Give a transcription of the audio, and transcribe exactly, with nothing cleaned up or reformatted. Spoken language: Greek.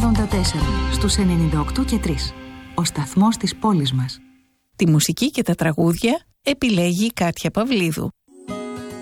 ογδόντα τέσσερα στους ενενήντα οκτώ και τρία. Ο σταθμός της πόλης μας. Τη μουσική και τα τραγούδια επιλέγει η Κάτια Παυλίδου.